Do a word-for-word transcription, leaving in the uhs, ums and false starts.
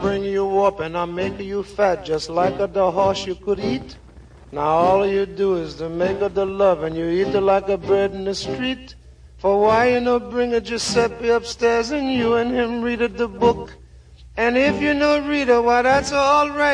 bring you up and I make you fat just like a the horse you could eat. Now all you do is to make her the love and you eat her like a bird in the street. For why you no bring a Giuseppe upstairs and you and him read her the book? And if you no read her, why that's all right.